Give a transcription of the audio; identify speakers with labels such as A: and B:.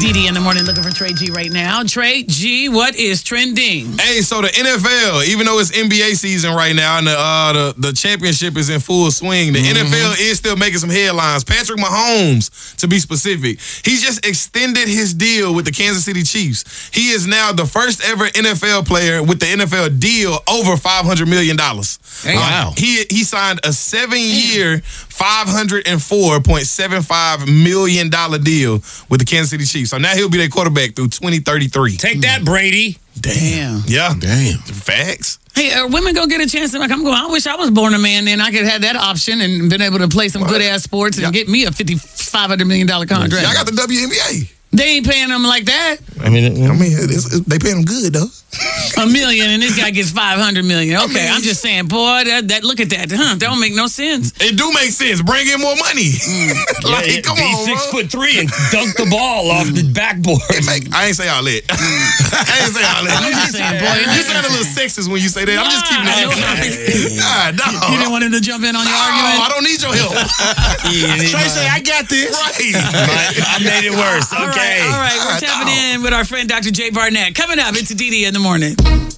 A: DD in the morning looking for Trey G right now. Trey G, what is trending?
B: Hey, so the NFL, even though it's NBA season right now and the championship is in full swing, the NFL is still making some headlines. Patrick Mahomes, to be specific, he's just extended his deal with the Kansas City Chiefs. He is now the first ever NFL player with the NFL deal over $500 million.
C: Wow.
B: He signed a 7-year, $504.75 million deal with the Kansas City Chiefs. So now he'll be their quarterback through 2033.
C: Take that, Brady.
A: Damn.
B: Yeah.
D: Damn.
B: Facts.
A: Hey, are women gonna get a chance to I wish I was born a man, then I could have that option and been able to play some good ass sports and get me a $500 million contract.
B: Y'all got the WNBA.
A: They ain't paying them like that.
D: I mean,
B: They paying them good though.
A: $1 million and this guy gets $500 million. Okay, I'm just saying, boy, that look at that, huh? That don't make no sense.
B: It do make sense. Bring in more money. Come
C: Be
B: on,
C: 6'3" and dunk the ball off the backboard.
B: I ain't say all that. I ain't say all that.
A: I'm just saying, boy.
B: You sound a little sexist when you say that. I'm just keeping it.
A: You didn't want him to jump in on your argument?
B: I don't need your help.
D: Trey say, I got this.
B: Right.
C: I made it worse. Okay.
A: All right. We're tapping in with our friend Dr. Jay Barnett. Coming up, it's DD in the morning.